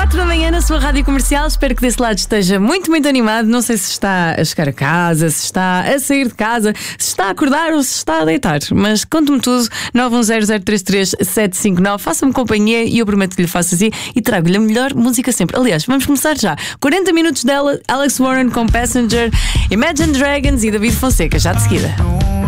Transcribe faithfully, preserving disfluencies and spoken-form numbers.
quatro da manhã na sua rádio comercial. Espero que desse lado esteja muito, muito animado. Não sei se está a chegar a casa, se está a sair de casa, se está a acordar ou se está a deitar. Mas conte-me tudo. nove um zero zero três três sete cinco nove. Faça-me companhia e eu prometo que lhe faço assim e trago-lhe a melhor música sempre. Aliás, vamos começar já. quarenta minutos dela, Alex Warren com Passenger, Imagine Dragons e David Fonseca, já de seguida.